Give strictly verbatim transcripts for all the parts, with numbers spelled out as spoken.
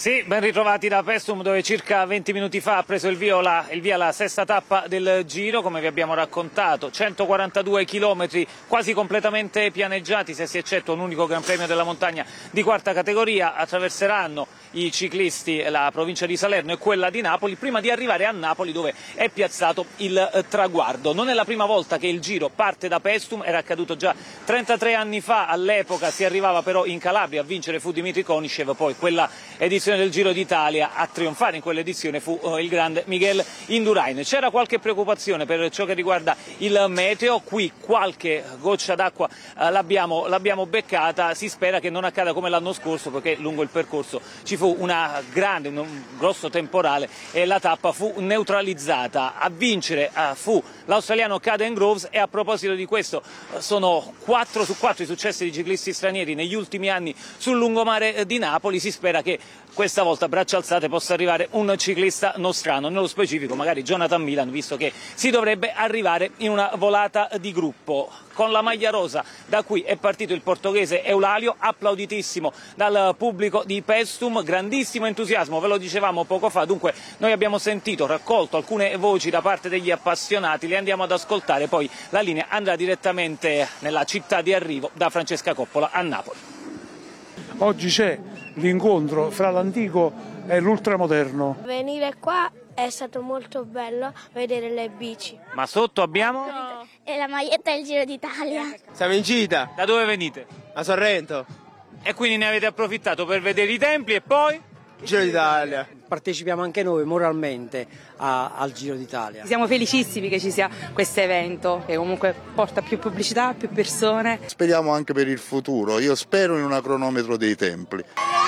Sì, ben ritrovati da Paestum, dove circa venti minuti fa ha preso il via, la, il via la sesta tappa del Giro, come vi abbiamo raccontato, centoquarantadue chilometri quasi completamente pianeggiati, se si eccettua un unico Gran Premio della Montagna di quarta categoria. Attraverseranno i ciclisti la provincia di Salerno e quella di Napoli, prima di arrivare a Napoli, dove è piazzato il eh, traguardo. Non è la prima volta che il Giro parte da Paestum, era accaduto già trentatré anni fa, all'epoca si arrivava però in Calabria, a vincere fu Dimitri Konishev, poi quella edizione del Giro d'Italia a trionfare in quell'edizione fu uh, il grande Miguel Indurain. C'era qualche preoccupazione per ciò che riguarda il meteo, qui qualche goccia d'acqua uh, l'abbiamo, l'abbiamo beccata, si spera che non accada come l'anno scorso, perché lungo il percorso ci fu una grande, un, un grosso temporale e la tappa fu neutralizzata. A vincere uh, fu l'australiano Caden Groves, e a proposito di questo uh, sono quattro su quattro i successi di ciclisti stranieri negli ultimi anni sul lungomare di Napoli. Si spera che questa volta, braccia alzate, possa arrivare un ciclista nostrano, nello specifico magari Jonathan Milan, visto che si dovrebbe arrivare in una volata di gruppo. Con la maglia rosa da cui è partito il portoghese Eulalio, applauditissimo dal pubblico di Paestum, grandissimo entusiasmo, ve lo dicevamo poco fa. Dunque noi abbiamo sentito, raccolto alcune voci da parte degli appassionati, le andiamo ad ascoltare, poi la linea andrà direttamente nella città di arrivo da Francesca Coppola a Napoli. Oggi c'è l'incontro fra l'antico e l'ultramoderno. Venire qua è stato molto bello, vedere le bici. Ma sotto abbiamo? No. E la maglietta del Giro d'Italia. Siamo in gita. Da dove venite? A Sorrento. E quindi ne avete approfittato per vedere i templi e poi? Giro d'Italia. Partecipiamo anche noi moralmente a, al Giro d'Italia. Siamo felicissimi che ci sia questo evento, che comunque porta più pubblicità, più persone. Speriamo anche per il futuro, io spero in una cronometro dei templi.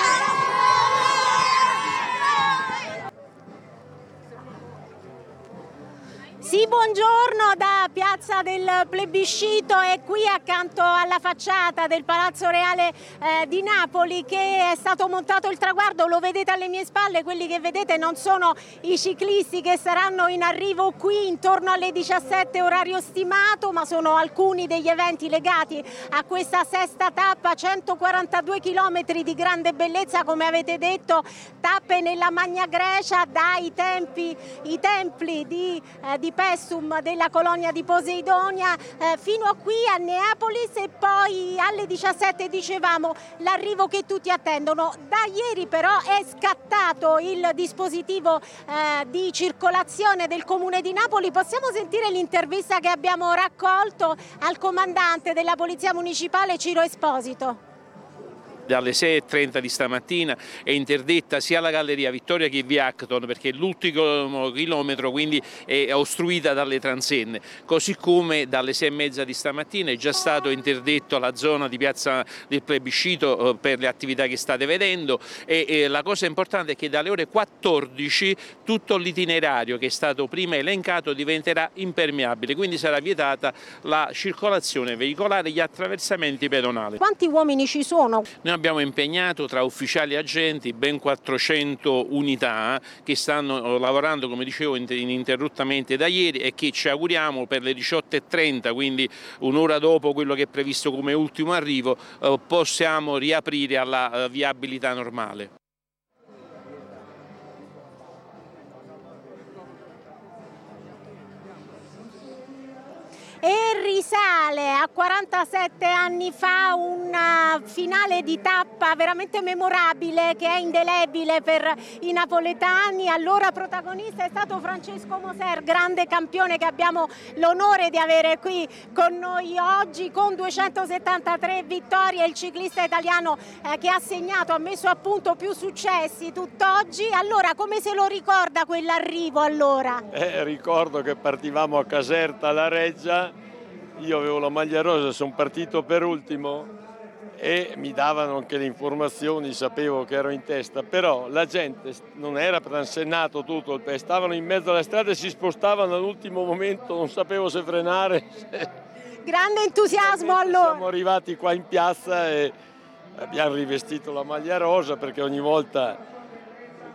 Sì, buongiorno da Piazza del Plebiscito, e qui accanto alla facciata del Palazzo Reale eh, di Napoli che è stato montato il traguardo. Lo vedete alle mie spalle, quelli che vedete non sono i ciclisti che saranno in arrivo qui intorno alle diciassette orario stimato, ma sono alcuni degli eventi legati a questa sesta tappa, centoquarantadue chilometri di grande bellezza, come avete detto, tappe nella Magna Grecia, dai tempi, i templi di, eh, di Paestum, della colonia di Poseidonia, eh, fino a qui a Neapolis, e poi alle diciassette dicevamo l'arrivo che tutti attendono. Da ieri però è scattato il dispositivo eh, di circolazione del Comune di Napoli. Possiamo sentire l'intervista che abbiamo raccolto al comandante della Polizia Municipale Ciro Esposito. Dalle sei e trenta di stamattina è interdetta sia la galleria Vittoria che via Acton, perché l'ultimo chilometro quindi è ostruita dalle transenne, così come dalle sei e mezza di stamattina è già stato interdetto la zona di Piazza del Plebiscito per le attività che state vedendo, e, e la cosa importante è che dalle ore quattordici tutto l'itinerario che è stato prima elencato diventerà impermeabile, quindi sarà vietata la circolazione veicolare e gli attraversamenti pedonali. Quanti uomini ci sono? Noi abbiamo impegnato tra ufficiali e agenti ben quattrocento unità che stanno lavorando, come dicevo, ininterrottamente da ieri, e che ci auguriamo per le diciotto e trenta, quindi un'ora dopo quello che è previsto come ultimo arrivo, possiamo riaprire alla viabilità normale. E risale a quarantasette anni fa una finale di tappa veramente memorabile, che è indelebile per i napoletani. Allora protagonista è stato Francesco Moser, grande campione che abbiamo l'onore di avere qui con noi oggi, con duecentosettantatré vittorie, il ciclista italiano eh, che ha segnato, ha messo a punto più successi tutt'oggi. Allora, come se lo ricorda quell'arrivo allora? Eh, ricordo che partivamo a Caserta alla Reggia, io avevo la maglia rosa, sono partito per ultimo e mi davano anche le informazioni, sapevo che ero in testa, però la gente non era transennato tutto, stavano in mezzo alla strada e si spostavano all'ultimo momento, non sapevo se frenare. Grande entusiasmo allora. Siamo arrivati qua in piazza e abbiamo rivestito la maglia rosa, perché ogni volta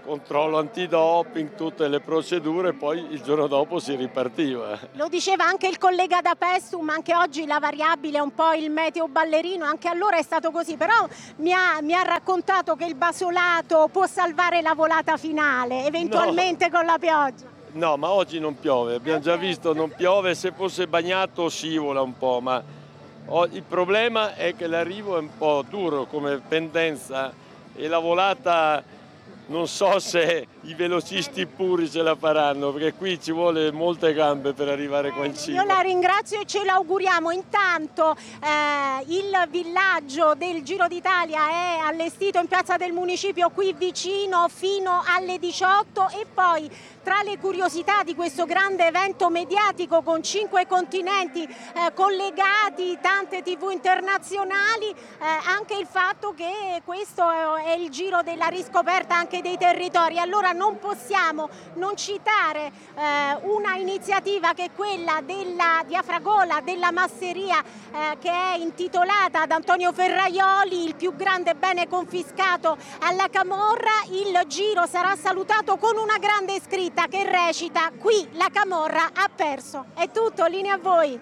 controllo antidoping, tutte le procedure, poi il giorno dopo si ripartiva. Lo diceva anche il collega da Pessum, anche oggi la variabile è un po' il meteo ballerino, anche allora è stato così, però mi ha, mi ha raccontato che il basolato può salvare la volata finale, eventualmente no. Con la pioggia. No, ma oggi non piove, abbiamo già visto, non piove, se fosse bagnato scivola un po', ma il problema è che l'arrivo è un po' duro come pendenza e la volata non so se i velocisti puri ce la faranno, perché qui ci vuole molte gambe per arrivare qua in cima. Io la ringrazio e ce l'auguriamo. Intanto eh, il villaggio del Giro d'Italia è allestito in piazza del Municipio qui vicino fino alle diciotto e poi tra le curiosità di questo grande evento mediatico con cinque continenti eh, collegati, tante tivù internazionali, eh, anche il fatto che questo è il giro della riscoperta anche dei territori. Allora non possiamo non citare eh, una iniziativa che è quella della di Afragola, della masseria, eh, che è intitolata ad Antonio Ferraioli, il più grande bene confiscato alla camorra. Il giro sarà salutato con una grande scritta che recita: qui la camorra ha perso. È tutto, linea a voi.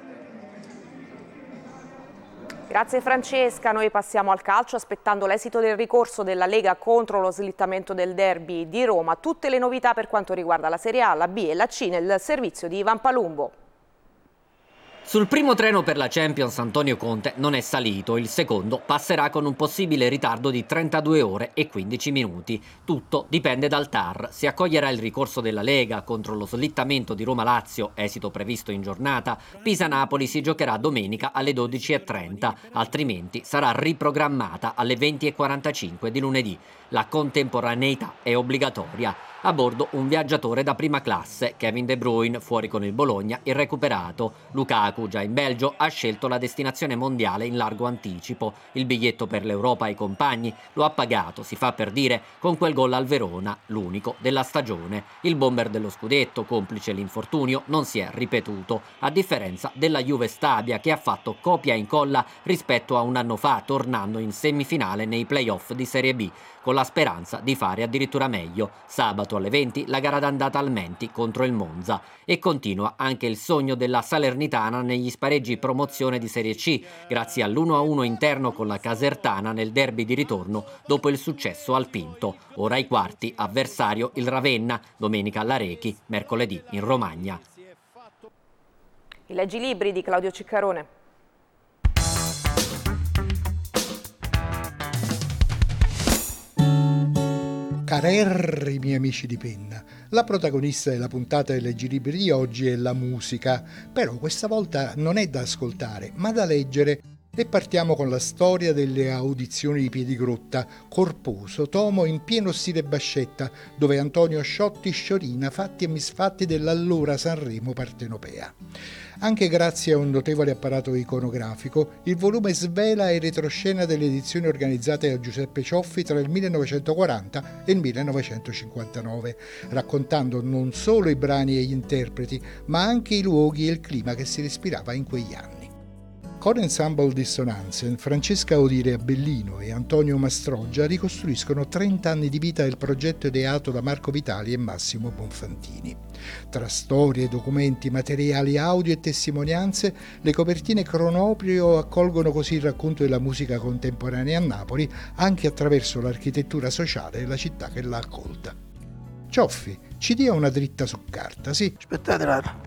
Grazie Francesca, noi passiamo al calcio aspettando l'esito del ricorso della Lega contro lo slittamento del derby di Roma. Tutte le novità per quanto riguarda la Serie A, la B e la C nel servizio di Ivan Palumbo. Sul primo treno per la Champions Antonio Conte non è salito, il secondo passerà con un possibile ritardo di trentadue ore e quindici minuti. Tutto dipende dal T A R. Se accoglierà il ricorso della Lega contro lo slittamento di Roma-Lazio, esito previsto in giornata, Pisa-Napoli si giocherà domenica alle dodici e trenta, altrimenti sarà riprogrammata alle venti e quarantacinque di lunedì. La contemporaneità è obbligatoria. A bordo un viaggiatore da prima classe, Kevin De Bruyne, fuori con il Bologna, irrecuperato. Lukaku, già in Belgio, ha scelto la destinazione mondiale in largo anticipo. Il biglietto per l'Europa ai compagni lo ha pagato, si fa per dire, con quel gol al Verona, l'unico della stagione. Il bomber dello scudetto, complice l'infortunio, non si è ripetuto, a differenza della Juve Stabia che ha fatto copia e incolla rispetto a un anno fa, tornando in semifinale nei play-off di Serie B, con la speranza di fare addirittura meglio. Sabato alle venti la gara d'andata al Menti contro il Monza e continua anche il sogno della Salernitana negli spareggi promozione di Serie C grazie all'uno a uno interno con la Casertana nel derby di ritorno dopo il successo al Pinto. Ora ai quarti, avversario il Ravenna, domenica all'Arechi, mercoledì in Romagna. I leggilibri di Claudio Ciccarone. Carerrimi amici di penna, la protagonista della puntata dei Leggilibri di oggi è la musica, però questa volta non è da ascoltare, ma da leggere. E partiamo con la storia delle audizioni di Piedigrotta, corposo, tomo in pieno stile Bascetta, dove Antonio Sciotti sciorina fatti e misfatti dell'allora Sanremo partenopea. Anche grazie a un notevole apparato iconografico, il volume svela il retroscena delle edizioni organizzate da Giuseppe Cioffi tra il millenovecentoquaranta e il millenovecentocinquantanove, raccontando non solo i brani e gli interpreti, ma anche i luoghi e il clima che si respirava in quegli anni. Con Ensemble Dissonanze, Francesca Odile Abellino e Antonio Mastroggia ricostruiscono trenta anni di vita del progetto ideato da Marco Vitali e Massimo Bonfantini. Tra storie, documenti, materiali audio e testimonianze, le copertine cronoprio accolgono così il racconto della musica contemporanea a Napoli anche attraverso l'architettura sociale della città che l'ha accolta. Cioffi, ci dia una dritta su carta, sì. Aspettate la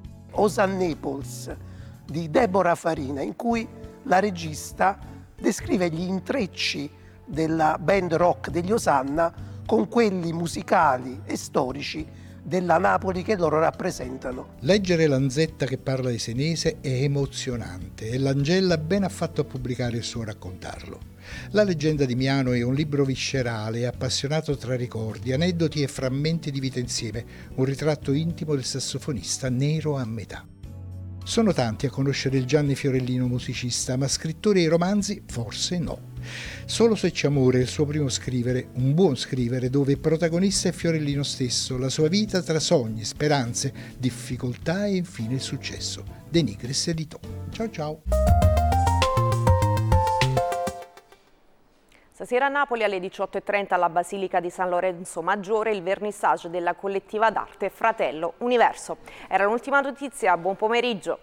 Osa Naples di Deborah Farina, in cui la regista descrive gli intrecci della band rock degli Osanna con quelli musicali e storici della Napoli che loro rappresentano. Leggere Lanzetta che parla di Senese è emozionante e l'Angella ben ha fatto a pubblicare il suo raccontarlo. La leggenda di Miano è un libro viscerale, appassionato tra ricordi, aneddoti e frammenti di vita insieme, un ritratto intimo del sassofonista nero a metà. Sono tanti a conoscere il Gianni Fiorellino musicista, ma scrittore di romanzi forse no. Solo Se c'è amore è il suo primo scrivere, un buon scrivere dove protagonista è Fiorellino stesso, la sua vita tra sogni, speranze, difficoltà e infine il successo. De Nigris editò. Ciao ciao! Stasera a Napoli alle diciotto e trenta alla Basilica di San Lorenzo Maggiore il vernissage della collettiva d'arte Fratello Universo. Era l'ultima notizia, buon pomeriggio.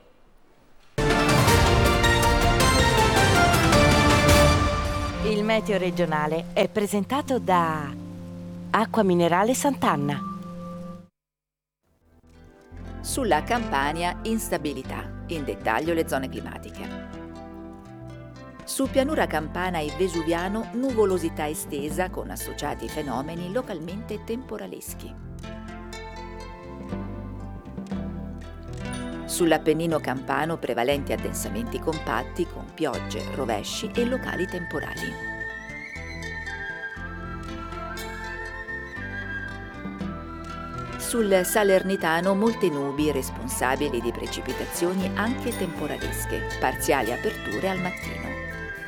Il meteo regionale è presentato da Acqua Minerale Sant'Anna. Sulla Campania instabilità, in dettaglio le zone climatiche. Su pianura campana e vesuviano nuvolosità estesa con associati fenomeni localmente temporaleschi. Sull'Appennino campano prevalenti addensamenti compatti con piogge, rovesci e locali temporali. Sul Salernitano molte nubi responsabili di precipitazioni anche temporalesche, parziali aperture al mattino.